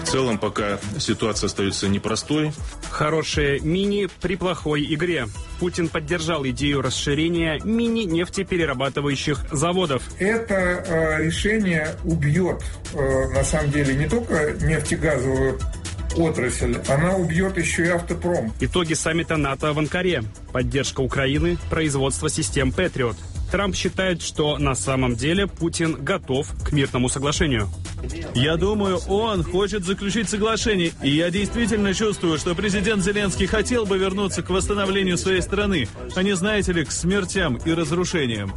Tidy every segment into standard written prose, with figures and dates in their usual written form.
В целом, пока ситуация остается непростой. Хорошее мини при плохой игре. Путин поддержал идею расширения мини-нефтеперерабатывающих заводов. Это решение убьет, на самом деле, не только нефтегазовую отрасль, она убьет еще и автопром. Итоги саммита НАТО в Анкаре. Поддержка Украины, производство систем «Патриот». Трамп считает, что на самом деле Путин готов к мирному соглашению. Я думаю, он хочет заключить соглашение. И я действительно чувствую, что президент Зеленский хотел бы вернуться к восстановлению своей страны, а не, знаете ли, к смертям и разрушениям.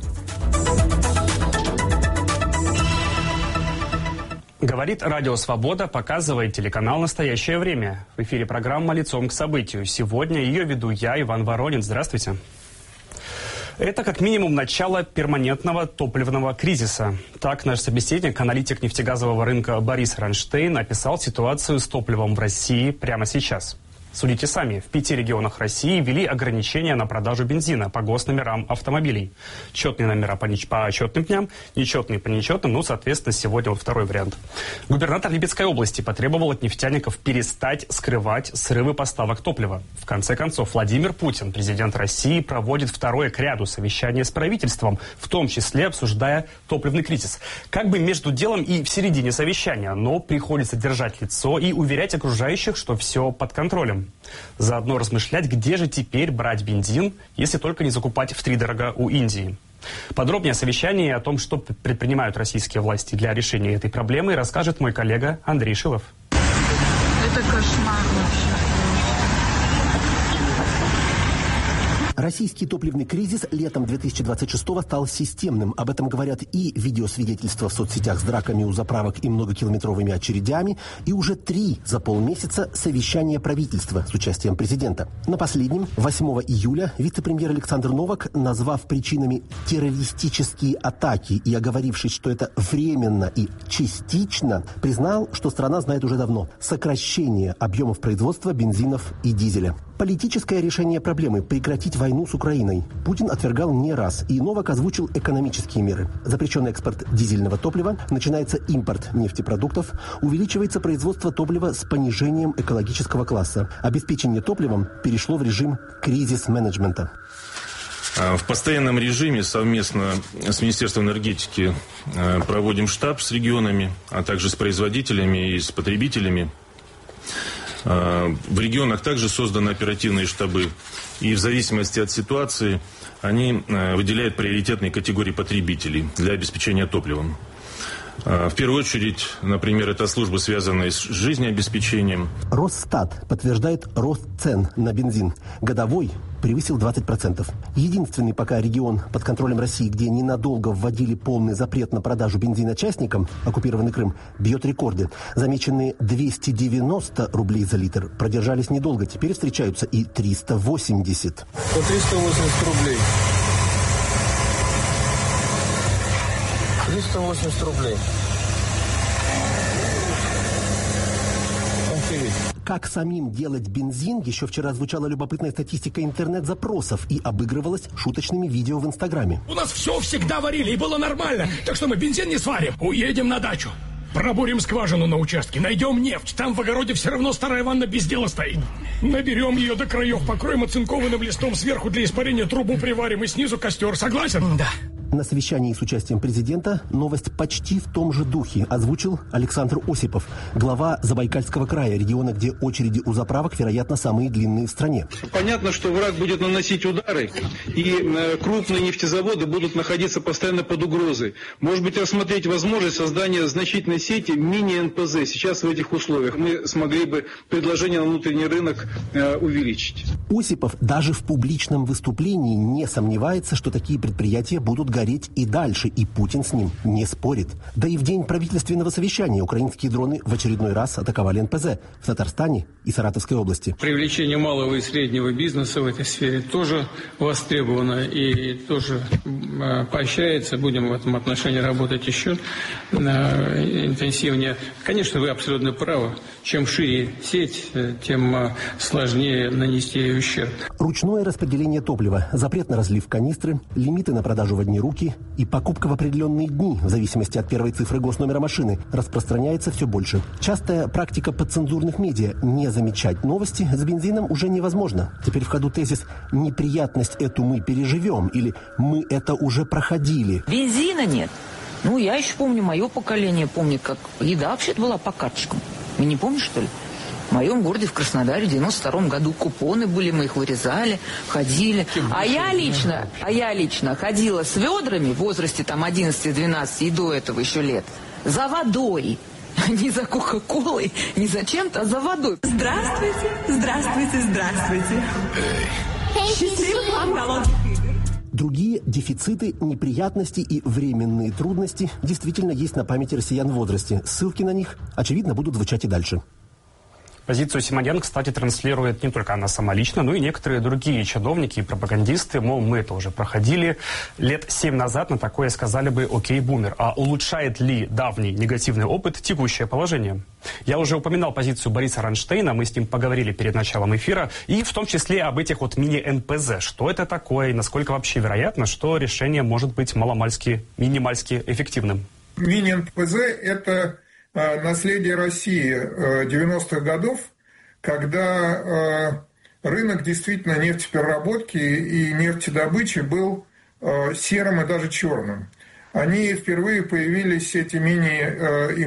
Говорит Радио Свобода, показывает телеканал «Настоящее время». В эфире программа «Лицом к событию». Сегодня ее веду я, Иван Воронин. Здравствуйте. Это как минимум начало перманентного топливного кризиса. Так наш собеседник, аналитик нефтегазового рынка Борис Ронштейн, описал ситуацию с топливом в России прямо сейчас. Судите сами, в 5 регионах России ввели ограничения на продажу бензина по госномерам автомобилей. Четные номера по четным дням, нечетные по нечетным, соответственно, сегодня второй вариант. Губернатор Липецкой области потребовал от нефтяников перестать скрывать срывы поставок топлива. В конце концов, Владимир Путин, президент России, проводит второе к ряду совещание с правительством, в том числе обсуждая топливный кризис. Как бы между делом и в середине совещания, но приходится держать лицо и уверять окружающих, что все под контролем. Заодно размышлять, где же теперь брать бензин, если только не закупать втридорога у Индии. Подробнее о совещании и о том, что предпринимают российские власти для решения этой проблемы, расскажет мой коллега Андрей Шилов. Это кошмар вообще. Российский топливный кризис летом 2026-го стал системным. Об этом говорят и видеосвидетельства в соцсетях с драками у заправок и многокилометровыми очередями, и уже 3 за полмесяца совещания правительства с участием президента. На последнем, 8 июля, вице-премьер Александр Новак, назвав причинами террористические атаки и оговорившись, что это временно и частично, признал, что страна знает уже давно сокращение объемов производства бензинов и дизеля. Политическое решение проблемы – прекратить войну с Украиной – Путин отвергал не раз, и Новак озвучил экономические меры. Запрещен экспорт дизельного топлива, начинается импорт нефтепродуктов, увеличивается производство топлива с понижением экологического класса. Обеспечение топливом перешло в режим кризис-менеджмента. В постоянном режиме совместно с Министерством энергетики проводим штаб с регионами, а также с производителями и с потребителями. В регионах также созданы оперативные штабы, и в зависимости от ситуации они выделяют приоритетные категории потребителей для обеспечения топливом. В первую очередь, например, это службы, связанные с жизнеобеспечением. Росстат подтверждает рост цен на бензин. Годовой превысил 20%. Единственный пока регион под контролем России, где ненадолго вводили полный запрет на продажу бензина частникам, оккупированный Крым, бьет рекорды. Замеченные 290 рублей за литр продержались недолго. Теперь встречаются и 380. По 380 рублей. 380 рублей. Как самим делать бензин, еще вчера звучала любопытная статистика интернет-запросов и обыгрывалась шуточными видео в Инстаграме. У нас все всегда варили и было нормально, так что мы бензин не сварим. Уедем на дачу. Пробурим скважину на участке, найдем нефть. Там в огороде все равно старая ванна без дела стоит. Наберем ее до краев, покроем оцинкованным листом, сверху для испарения трубу приварим и снизу костер. Согласен? Да. На совещании с участием президента новость почти в том же духе озвучил Александр Осипов, глава Забайкальского края, региона, где очереди у заправок, вероятно, самые длинные в стране. Понятно, что враг будет наносить удары, и крупные нефтезаводы будут находиться постоянно под угрозой. Может быть, рассмотреть возможность создания значительной сети мини-НПЗ. Сейчас в этих условиях мы смогли бы предложение на внутренний рынок увеличить. Осипов даже в публичном выступлении не сомневается, что такие предприятия будут гореть и дальше, и Путин с ним не спорит. Да и в день правительственного совещания украинские дроны в очередной раз атаковали НПЗ в Татарстане и Саратовской области. Привлечение малого и среднего бизнеса в этой сфере тоже востребовано и тоже поощряется. Будем в этом отношении работать еще интенсивнее. Конечно, вы абсолютно правы. Чем шире сеть, тем сложнее нанести ущерб. Ручное распределение топлива, запрет на разлив канистры, лимиты на продажу в одни руки, руки, и покупка в определенные дни, в зависимости от первой цифры госномера машины, распространяется все больше. Частая практика подцензурных медиа не замечать новости с бензином уже невозможно. Теперь в ходу тезис «неприятность эту мы переживем» или «мы это уже проходили». Бензина нет. Ну, я еще помню, мое поколение помнит, как еда вообще-то была по карточкам. Вы не помните, что ли? В моем городе, в Краснодаре, в 92-м году купоны были, мы их вырезали, ходили. А я лично ходила с ведрами в возрасте там 11-12 и до этого еще лет за водой. Не за Кока-Колой, не за чем-то, а за водой. Здравствуйте, здравствуйте, здравствуйте. Счастливых вам голов. Другие дефициты, неприятности и временные трудности действительно есть на памяти россиян в возрасте. Ссылки на них, очевидно, будут звучать и дальше. Позицию Симоньян, кстати, транслирует не только она сама лично, но и некоторые другие чиновники и пропагандисты. Мол, мы это уже проходили лет 7 назад, на такое сказали бы «окей, бумер». А улучшает ли давний негативный опыт текущее положение? Я уже упоминал позицию Бориса Ранштейна, мы с ним поговорили перед началом эфира, и в том числе об этих вот мини-НПЗ. Что это такое и насколько вообще вероятно, что решение может быть маломальски, минимальски эффективным? Мини-НПЗ – это наследие России 90-х годов, когда рынок действительно нефтепереработки и нефтедобычи был серым и даже черным. Они впервые появились, эти мини